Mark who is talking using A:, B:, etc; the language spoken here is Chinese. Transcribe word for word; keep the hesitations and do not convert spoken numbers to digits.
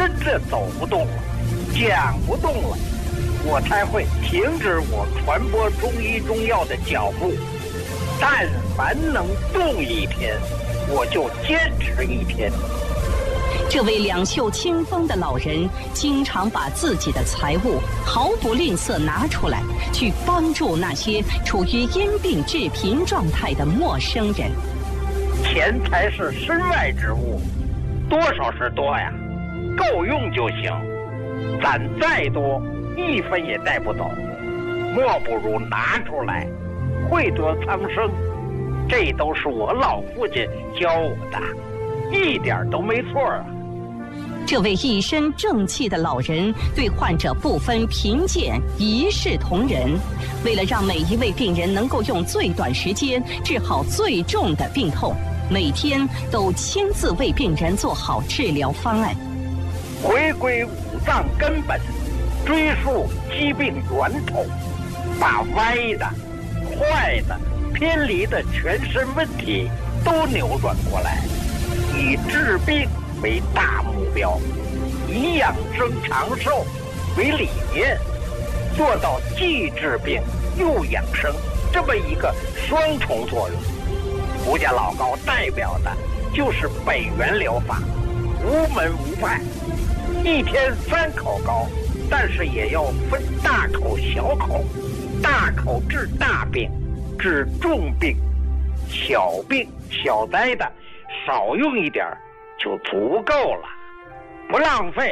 A: 真的走不动了，讲不动了，我才会停止我传播中医中药的脚步。但凡能动一天，我就坚持一天。
B: 这位两袖清风的老人，经常把自己的财物毫不吝啬拿出来，去帮助那些处于因病致贫状态的陌生人。
A: 钱财是身外之物，多少是多呀，够用就行。攒再多，一分也带不走，莫不如拿出来，惠泽苍生。这都是我老父亲教我的，一点都没错啊。
B: 这位一身正气的老人对患者不分贫贱，一视同仁。为了让每一位病人能够用最短时间治好最重的病痛，每天都亲自为病人做好治疗方案。
A: 回归五脏根本，追溯疾病源头，把歪的、坏的、偏离的全身问题都扭转过来，以治病为大目标，以养生长寿为理念，做到既治病又养生这么一个双重作用。胡家老高代表的就是北元疗法，无门无派，一天三口膏，但是也要分大口小口，大口治大病，治重病，小病小灾的少用一点就足够了，不浪费